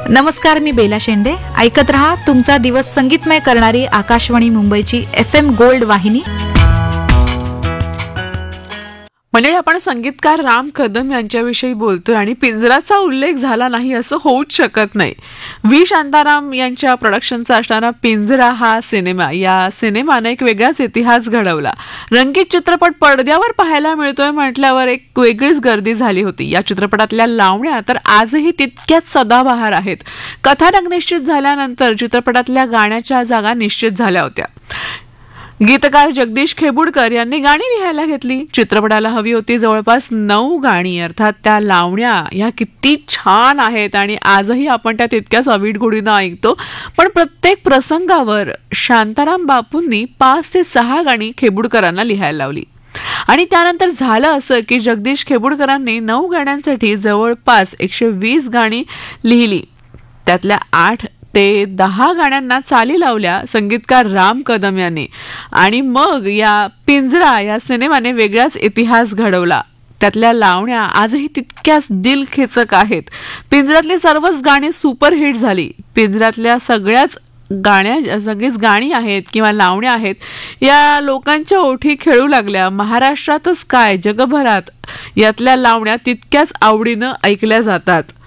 नमस्कार, मी बेला शेंडे. ऐकत रहा तुमचा दिवस संगीतमय करणारी आकाशवाणी मुंबईची FM गोल्ड वाहिनी. म्हणजे आपण संगीतकार राम कदम यांच्याविषयी बोलतोय आणि पिंजराचा उल्लेख झाला नाही असं होऊच शकत नाही. व्ही शांताराम यांच्या प्रोडक्शनचा असणारा पिंजरा हा सिनेमा, या सिनेमाने एक वेगळाच इतिहास घडवला. रंगीत चित्रपट पडद्यावर पाहायला मिळतोय म्हटल्यावर एक वेगळीच गर्दी झाली होती. या चित्रपटातल्या लावण्या तर आजही तितक्याच सदाबहार आहेत. कथानक निश्चित झाल्यानंतर चित्रपटातल्या गाण्याच्या जागा निश्चित झाल्या होत्या. गीतकार जगदीश खेबुडकर यांनी गाणी लिहायला घेतली. चित्रपटाला हवी होती जवळपास 9 गाणी, अर्थात त्या लावण्या ह्या किती छान आहेत आणि आजही आपण त्या तितक्याच अवीट गोडीनं ऐकतो. पण प्रत्येक प्रसंगावर शांताराम बापूंनी 5 ते 6 गाणी खेबुडकरांना लिहायला लावली. आणि त्यानंतर झालं असं की जगदीश खेबुडकरांनी 9 गाण्यांसाठी जवळपास 120 गाणी लिहिली. त्यातल्या 8 ते 10 गाण्यांना चाली लावल्या संगीतकार राम कदम यांनी. आणि मग या पिंजरा या सिनेमाने वेगळाच इतिहास घडवला. त्यातल्या लावण्या आजही तितक्याच दिलखेचक आहेत. पिंजरातली सर्वच गाणी सुपरहिट झाली. पिंजरातल्या सगळीच गाणी आहेत किंवा लावण्या आहेत, या लोकांच्या ओठी खेळू लागल्या. महाराष्ट्रातच काय, जगभरात यातल्या लावण्या तितक्याच आवडीनं ऐकल्या जातात.